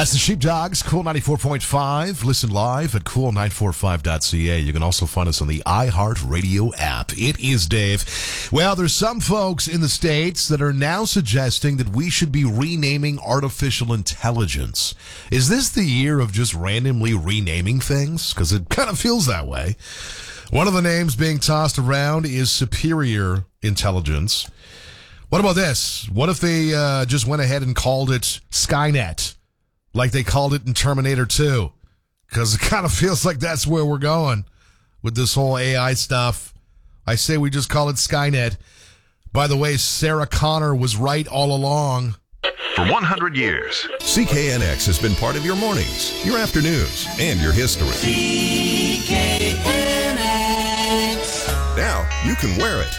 That's the Sheepdogs, Cool 94.5. Listen live at cool945.ca. You can also find us on the iHeartRadio app. It is Dave. Well, there's some folks in the States that are now suggesting that we should be renaming artificial intelligence. Is this the year of just randomly renaming things? Because it kind of feels that way. One of the names being tossed around is superior intelligence. What about this? What if they just went ahead and called it Skynet? Like they called it in Terminator 2, because it kind of feels like that's where we're going with this whole AI stuff. I say we just call it Skynet. By the way, Sarah Connor was right all along. For 100 years, CKNX has been part of your mornings, your afternoons, and your history. CKNX. Now you can wear it.